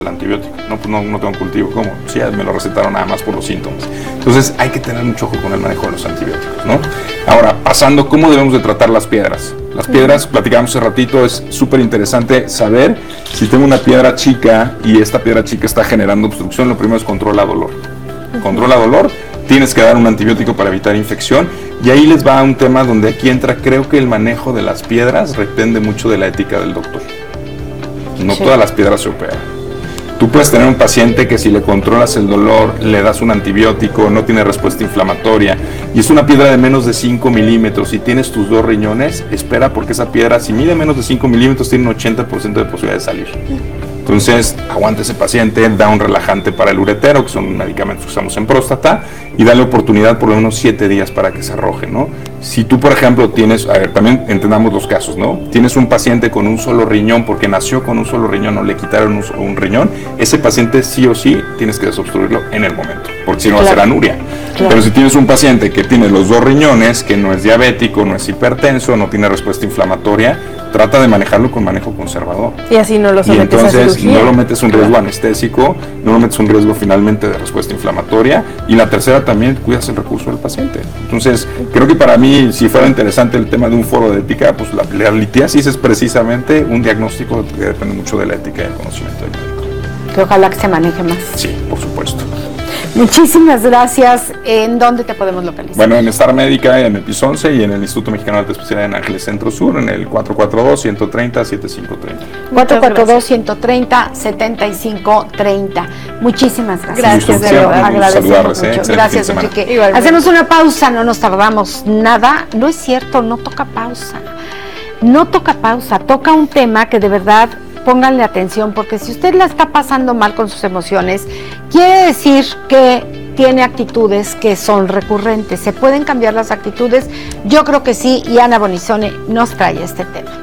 el antibiótico. No, pues no tengo cultivo. ¿Cómo? Sí, me lo recetaron nada más por los síntomas. Entonces hay que tener mucho ojo con el manejo de los antibióticos, ¿no? Ahora, pasando, ¿cómo debemos de tratar las piedras? Las piedras, platicamos hace ratito, es súper interesante saber si tengo una piedra chica y esta piedra chica está generando obstrucción. Lo primero es controla dolor. Controla dolor, tienes que dar un antibiótico para evitar infección, y ahí les va un tema donde aquí entra, creo que el manejo de las piedras depende mucho de la ética del doctor. No todas las piedras se operan. Tú puedes tener un paciente que si le controlas el dolor, le das un antibiótico, no tiene respuesta inflamatoria, y es una piedra de menos de 5 milímetros y tienes tus 2 riñones, espera, porque esa piedra, si mide menos de 5 milímetros, tiene un 80% de posibilidad de salir. Entonces, aguanta ese paciente, da un relajante para el uretero, que son medicamentos que usamos en próstata, y dale oportunidad por lo menos 7 días para que se arroje, ¿no? Si tú, por ejemplo, tienes, a ver, también entendamos los casos, ¿no? Tienes un paciente con un solo riñón, porque nació con un solo riñón o le quitaron un riñón, ese paciente sí o sí tienes que desobstruirlo en el momento, porque si no va a ser anuria. Pero si tienes un paciente que tiene los 2 riñones, que no es diabético, no es hipertenso, no tiene respuesta inflamatoria, trata de manejarlo con manejo conservador. Y así no lo sometes a cirugía. Entonces no lo metes un riesgo anestésico, no lo metes un riesgo finalmente de respuesta inflamatoria, y la tercera también cuidas el recurso del paciente. Entonces creo que para mí, si fuera interesante el tema de un foro de ética, pues la litiasis es precisamente un diagnóstico que depende mucho de la ética y el conocimiento del médico. Que ojalá que se maneje más. Sí, por supuesto. Muchísimas gracias. ¿En dónde te podemos localizar? Bueno, en Star Médica, en el piso 11, y en el Instituto Mexicano de Alta Especialidad en Ángeles Centro Sur, en el 442-130-7530. 442-130-7530. Muchísimas gracias. Gracias, de verdad. Agradecemos mucho. Gracias, Enrique. Igualmente. Hacemos una pausa, no nos tardamos nada. No es cierto, no toca pausa. No toca pausa, toca un tema que de verdad pónganle atención, porque si usted la está pasando mal con sus emociones, quiere decir que tiene actitudes que son recurrentes. ¿Se pueden cambiar las actitudes? Yo creo que sí, y Ana Bonizone nos trae este tema.